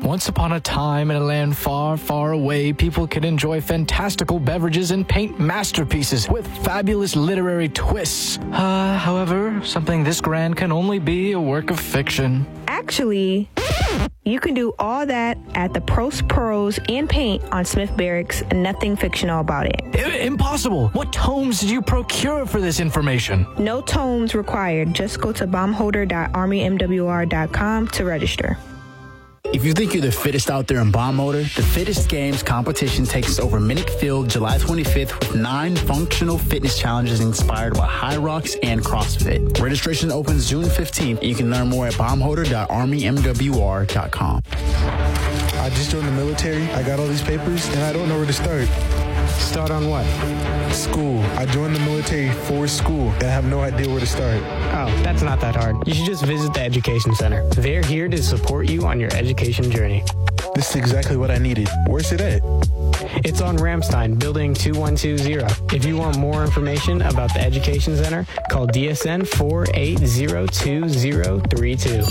Once upon a time in a land far, far away, people could enjoy fantastical beverages and paint masterpieces with fabulous literary twists. However, something this grand can only be a work of fiction. Actually, you can do all that at the Prose Prose and Paint on Smith Barracks, and nothing fictional about it. Impossible! What tomes did you procure for this information? No tomes required. Just go to bombholder.armymwr.com to register. If you think you're the fittest out there in bomb motor, the Fittest Games competition takes over Minnick Field July 25th with 9 functional fitness challenges inspired by High Rocks and CrossFit. Registration opens June 15th, and you can learn more at bombholder.armymwr.com. I just joined the military. I got all these papers, and I don't know where to start. Start on what? School. I joined the military for school, and I have no idea where to start. Oh, that's not that hard. You should just visit the Education Center. They're here to support you on your education journey. This is exactly what I needed. Where's it at? It's on Ramstein, Building 2120. If you want more information about the Education Center, call DSN 4802032.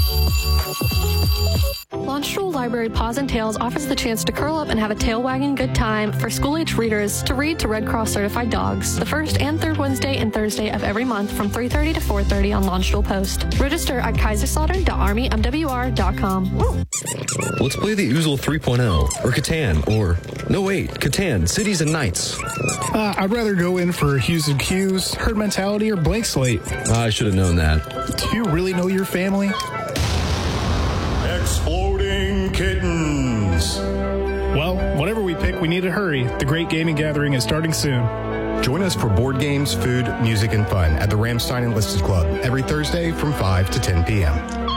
Launchstool Library Paws and Tails offers the chance to curl up and have a tail-wagging good time for school-age readers to read to Red Cross certified dogs the first and third Wednesday and Thursday of every month from 3:30 to 4:30 on Launchstool Post. Register at kaiserslautern.armymwr.com. Let's play the Oozle 3.0 or Catan or... No, wait, Catan, Cities and Nights. I'd rather go in for Hues and Cues, Herd Mentality, or Blank Slate. I should have known that. Do you really know your family? Exploding Kittens. Well, whatever we pick, we need to hurry. The Great Gaming Gathering is starting soon. Join us for board games, food, music, and fun at the Ramstein Enlisted Club every Thursday from 5 to 10 p.m.